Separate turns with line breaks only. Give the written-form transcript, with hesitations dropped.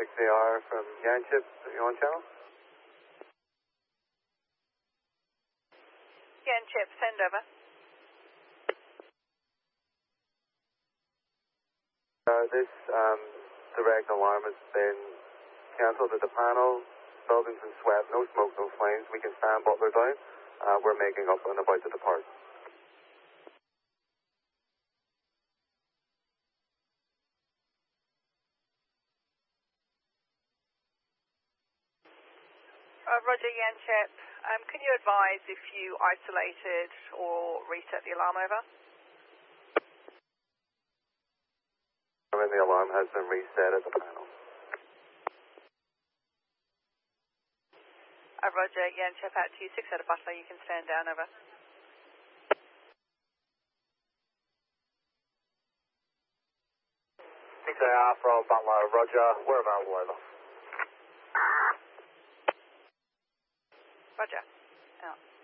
6AR from Yanchip, you on channel?
Yanchip, send over.
This direct alarm has been cancelled at the panel. Buildings been swept, no smoke, no flames. We can stand Butler down. We're making up and about to depart.
Roger, Yanchep. Can you advise if you isolated or reset the alarm over?
And the alarm has been reset at the panel.
Roger, Yanchep out to you. 6 out of Butler, you can stand down, over.
from Butler, Roger, we're available, over.
Roger. Out.